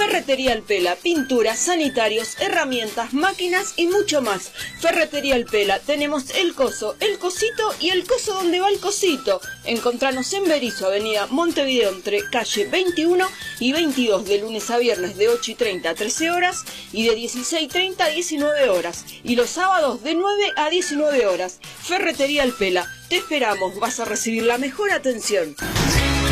Ferretería El Pela, pinturas, sanitarios, herramientas, máquinas y mucho más. Ferretería El Pela, tenemos el coso, el cosito y el coso donde va el cosito. Encontranos en Berisso, avenida Montevideo, entre calle 21 y 22, de lunes a viernes de 8:30 a 13 horas y de 16:30 a 19 horas. Y los sábados de 9 a 19 horas. Ferretería El Pela, te esperamos, vas a recibir la mejor atención.